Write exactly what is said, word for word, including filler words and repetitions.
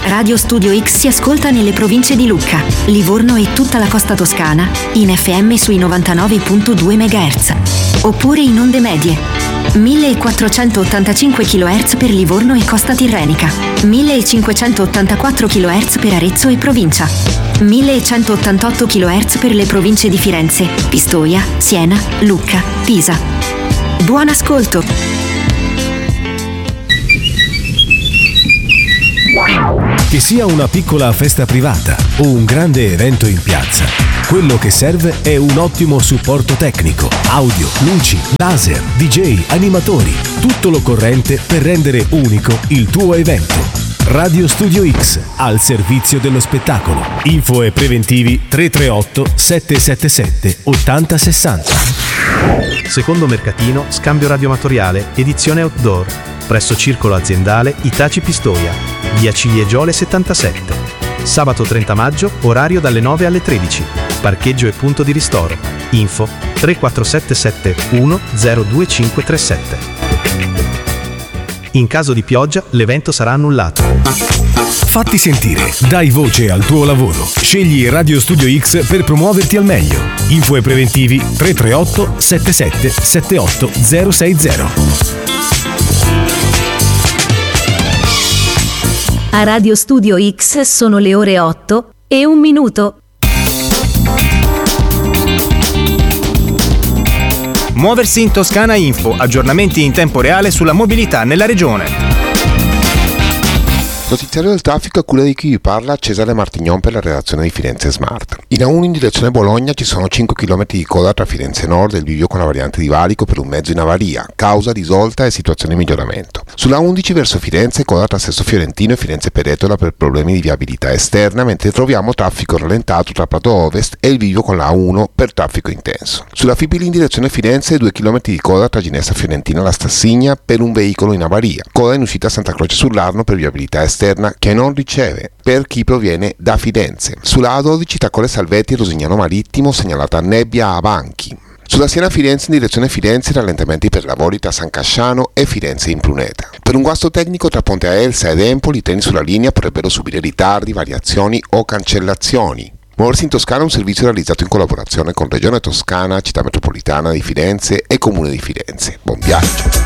Radio Studio X si ascolta nelle province di Lucca, Livorno e tutta la costa toscana in F M sui novantanove virgola due megahertz, oppure in onde medie millequattrocentottantacinque chilohertz per Livorno e costa tirrenica, millecinquecentottantaquattro chilohertz per Arezzo e provincia, millecentottantotto chilohertz per le province di Firenze, Pistoia, Siena, Lucca, Pisa. Buon ascolto! Che sia una piccola festa privata o un grande evento in piazza, quello che serve è un ottimo supporto tecnico, audio, luci, laser, D J, animatori, tutto l'occorrente per rendere unico il tuo evento. Radio Studio X, al servizio dello spettacolo. Info e preventivi tre tre otto sette sette sette otto zero sei zero. Secondo mercatino, scambio radioamatoriale, edizione outdoor, presso Circolo Aziendale Itaci Pistoia, via Ciliegiole settantasette. Sabato trenta maggio, orario dalle nove alle tredici. Parcheggio e punto di ristoro. Info tre quattro sette sette uno zero due cinque tre sette. In caso di pioggia, l'evento sarà annullato. Fatti sentire, dai voce al tuo lavoro. Scegli Radio Studio X per promuoverti al meglio. Info e preventivi tre tre otto sette sette sette otto zero sei zero. A Radio Studio X sono le ore otto e un minuto. Muoversi in Toscana Info, aggiornamenti in tempo reale sulla mobilità nella regione. Notiziario del traffico a cura di chi vi parla, Cesare Martignon per la redazione di Firenze Smart. In A uno in direzione Bologna ci sono cinque chilometri di coda tra Firenze Nord e il bivio con la variante di Valico per un mezzo in avaria, causa risolta e situazione in miglioramento. Sulla undici verso Firenze coda tra Sesto Fiorentino e Firenze Peretola per problemi di viabilità esterna, mentre troviamo traffico rallentato tra Prato Ovest e il bivio con la A uno per traffico intenso. Sulla Fibili in direzione Firenze due chilometri di coda tra Ginestra Fiorentina e la Stassigna per un veicolo in avaria, coda in uscita a Santa Croce sull'Arno per viabilità esterna che non riceve per chi proviene da Firenze. Sulla A dodici tra Colle Salvetti e Rosignano Marittimo segnalata nebbia a Banchi. Sulla Siena Firenze in direzione Firenze rallentamenti per lavori tra San Casciano e Firenze in Pruneta. Per un guasto tecnico tra Ponte a Elsa ed Empoli i treni sulla linea potrebbero subire ritardi, variazioni o cancellazioni. Muoversi in Toscana è un servizio realizzato in collaborazione con Regione Toscana, Città Metropolitana di Firenze e Comune di Firenze. Buon viaggio!